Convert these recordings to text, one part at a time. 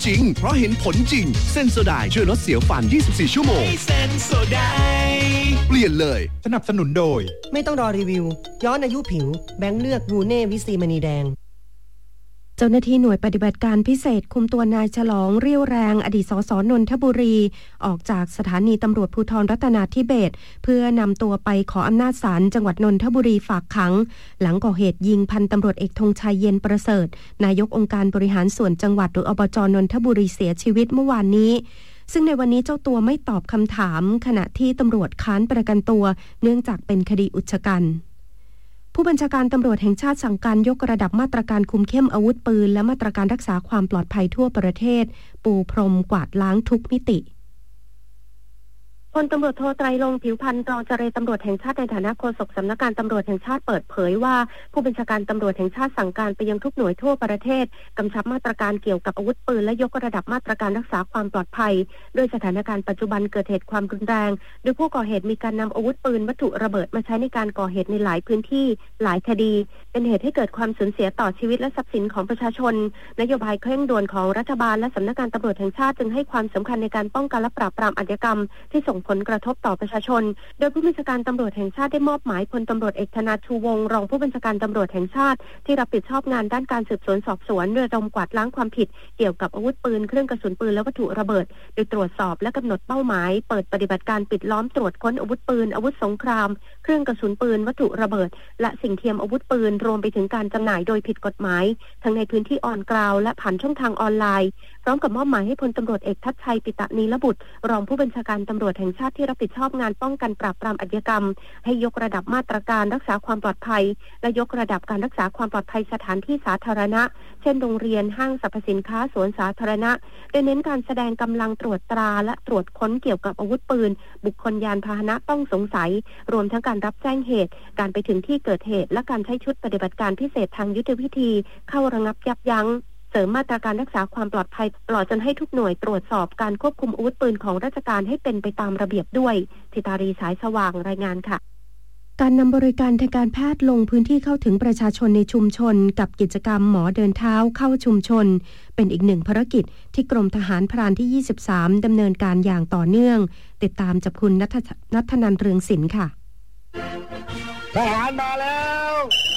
จริงเพราะเห็นผลจริงเซนโซไดช่วยลดเสียวฟัน24ชั่วโมงเซนโซไดเปลี่ยนเลยสนับสนุนโดยไม่ต้องรอรีวิวย้อนอายุผิวแบงค์เลือกวูเน่วิซีมณีแดงเจ้าหน้าที่หน่วยปฏิบัติการพิเศษคุมตัวนายฉลองเรี่ยวแรงอดีตสสนนทบุรีออกจากสถานีตำรวจภูธรรัตนาธิเบศรเพื่อนำตัวไปขออำนาจศาลจังหวัดนนทบุรีฝากขังหลังก่อเหตุยิงพันตำรวจเอกธงชัยเย็นประเสริฐนายกองค์การบริหารส่วนจังหวัดหรืออบจ.นนทบุรีเสียชีวิตเมื่อวานนี้ซึ่งในวันนี้เจ้าตัวไม่ตอบคำถามขณะที่ตำรวจค้านประกันตัวเนื่องจากเป็นคดีอุกชะกันผู้บัญชาการตำรวจแห่งชาติสั่งการยกระดับมาตรการคุมเข้มอาวุธปืนและมาตรการรักษาความปลอดภัยทั่วประเทศปูพรมกวาดล้างทุกมิติพลตำรวจโทไตรรงค์ผิวพรรณรองเจรตำรวจแห่งชาติในฐานะโฆษกสำนักงานตำรวจแห่งชาติเปิดเผยว่าผู้บัญชาการตำรวจแห่งชาติสั่งการไปยังทุกหน่วยทั่วประเทศกำชับมาตรการเกี่ยวกับอาวุธปืนและยกระดับมาตรการรักษาความปลอดภัยด้วยสถานการณ์ปัจจุบันเกิดเหตุความรุนแรงโดยผู้ก่อเหตุมีการนำอาวุธปืนวัตถุระเบิดมาใช้ในการก่อเหตุในหลายพื้นที่หลายคดีเป็นเหตุให้เกิดความสูญเสียต่อชีวิตและทรัพย์สินของประชาชนนโยบายเคร่งด่วนของรัฐบาลและสำนักงานตำรวจแห่งชาติจึงให้ความสำคัญในการป้องกันและปราบปรามอาชญากรรมที่ส่งผลกระทบต่อประชาชนโดยผู้บัญชาการตำรวจแห่งชาติได้มอบหมายพลตำรวจเอกธนาชูวงศ์รองผู้บัญชาการตำรวจแห่งชาติที่รับผิดชอบงานด้านการสืบสวนสอบสวนระดมกวาดล้างความผิดเกี่ยวกับอาวุธปืนเครื่องกระสุนปืนและวัตถุระเบิดโดยตรวจสอบและกำหนดเป้าหมายเปิดปฏิบัติการปิดล้อมตรวจค้นอาวุธปืนอาวุธสงครามเครื่องกระสุนปืนวัตถุระเบิดและสิ่งเทียมอาวุธปืนรวมไปถึงการจำหน่ายโดยผิดกฎหมายทั้งในพื้นที่ออนกราวและผ่านช่องทางออนไลน์พร้อมกับมอบหมายให้พลตำรวจเอกทัชชัยปิตะนีรบุตรรองผู้บัญชาการตำรวจแห่งชาติที่รับผิดชอบงานป้องกันปราบปรามอาชญากรรมให้ยกระดับมาตรการรักษาความปลอดภัยและยกระดับการรักษาความปลอดภัยสถานที่สาธารณะเช่นโรงเรียนห้างสรรพสินค้าสวนสาธารณะโดยเน้นการแสดงกำลังตรวจตราและตรวจค้นเกี่ยวกับอาวุธปืนบุคคลยานพาหนะต้องสงสัยรวมทั้งการรับแจ้งเหตุการไปถึงที่เกิดเหตุและการใช้ชุดปฏิบัติการพิเศษทางยุทธวิธีเข้าระงับยับยั้งเสริมมาตรการรักษาความปลอดภัยตลอดจนให้ทุกหน่วยตรวจสอบการควบคุมอาวุธปืนของราชการให้เป็นไปตามระเบียบด้วยธิตารีสายสว่างรายงานค่ะการนำบริการทางการแพทย์ลงพื้นที่เข้าถึงประชาชนในชุมชนกับกิจกรรมหมอเดินเท้าเข้าชุมชนเป็นอีกหนึ่งภารกิจที่กรมทหารพรานที่23ดำเนินการอย่างต่อเนื่องติดตามจากคุณณัฐนันท์เรืองศิลป์ค่ะทหารมาแล้ว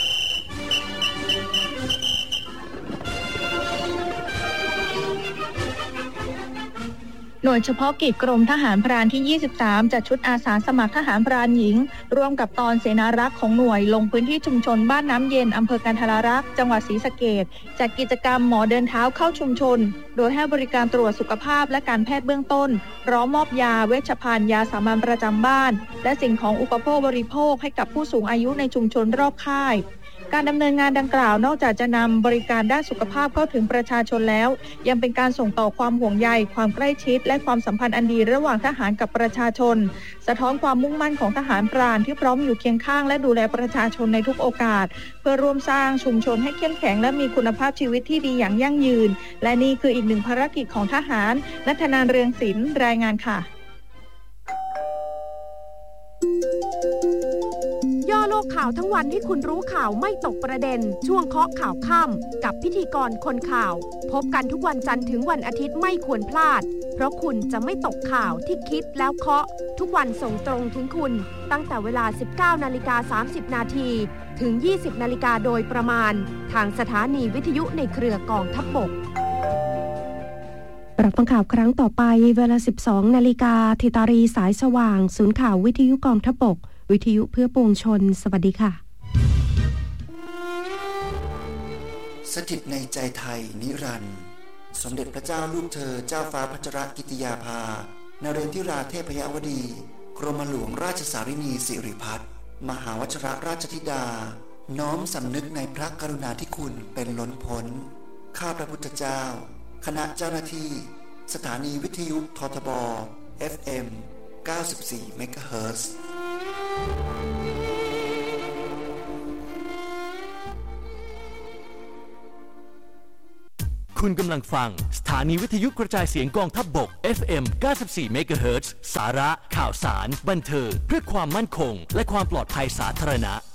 หน่วยเฉพาะกิจกรมทหารพรานที่23จัดชุดอาสาสมัครทหารพรานหญิงร่วมกับตอนเสนารักษ์ของหน่วยลงพื้นที่ชุมชนบ้านน้ำเย็นอำเภอกันทรารักษ์จังหวัดศรีสะเกษจัดกิจกรรมหมอเดินเท้าเข้าชุมชนโดยให้บริการตรวจสุขภาพและการแพทย์เบื้องต้นพร้อมมอบยาเวชภัณฑ์ยาสามัญประจำบ้านและสิ่งของอุปโภคบริโภคให้กับผู้สูงอายุในชุมชนรอบค่ายการดำเนินงานดังกล่าวนอกจากจะนำบริการด้านสุขภาพเข้าถึงประชาชนแล้วยังเป็นการส่งต่อความห่วงใยความใกล้ชิดและความสัมพันธ์อันดีระหว่างทหารกับประชาชนสะท้อนความมุ่งมั่นของทหารพรานที่พร้อมอยู่เคียงข้างและดูแลประชาชนในทุกโอกาสเพื่อร่วมสร้างชุมชนให้เข้มแข็งและมีคุณภาพชีวิตที่ดีอย่างยั่งยืนและนี่คืออีกหนึ่งภารกิจของทหารณัฐนันท์เรืองศิลป์รายงานค่ะย่อโลกข่าวทั้งวันให้คุณรู้ข่าวไม่ตกประเด็นช่วงเคาะข่าวค่ำกับพิธีกรคนข่าวพบกันทุกวันจันทร์ถึงวันอาทิตย์ไม่ควรพลาดเพราะคุณจะไม่ตกข่าวที่คิดแล้วเคาะทุกวันส่งตรงถึงคุณตั้งแต่เวลา 19:30 นาทีถึง 20:00 นโดยประมาณทางสถานีวิทยุในเครือกองทัพบกรับฟังข่าวครั้งต่อไปเวลา 12:00 นธิตารีสายสว่างศูนย์ข่าววิทยุกองทัพบกวิทยุเพื่อปวงชนสวัสดีค่ะสถิตในใจไทยนิรันดร์สมเด็จพระเจ้าลูกเธอเจ้าฟ้าพัชรกิติยาภานเรนทิราเทพยวดีกรมหลวงราชสารินีสิริพัฒน์มหาวชิรราชธิดาน้อมสำนึกในพระกรุณาธิคุณเป็นล้นพ้นข้าพระพุทธเจ้าคณะเจ้าหน้าที่สถานีวิทยุททบ FM 94 เมกะเฮิรตซ์คุณกำลังฟังสถานีวิทยุกระจายเสียงกองทัพบก FM 94 เมกะเฮิรตซ์สาระข่าวสารบันเทิงเพื่อความมั่นคงและความปลอดภัยสาธารณะ